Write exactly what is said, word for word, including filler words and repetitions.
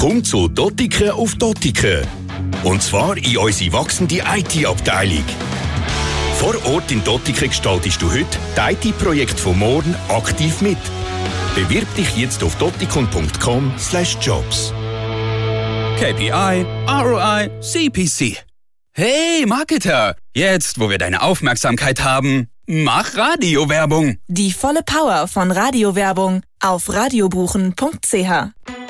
Komm zu Dottiken auf Dottiken. Und zwar in unsere wachsende I T-Abteilung. Vor Ort in Dottiken gestaltest du heute die I T-Projekte von morgen aktiv mit. Bewirb dich jetzt auf dottikon punkt com slash jobs. K P I, R O I, C P C. Hey, Marketer! Jetzt, wo wir deine Aufmerksamkeit haben, mach Radiowerbung! Die volle Power von Radiowerbung auf radiobuchen punkt c h.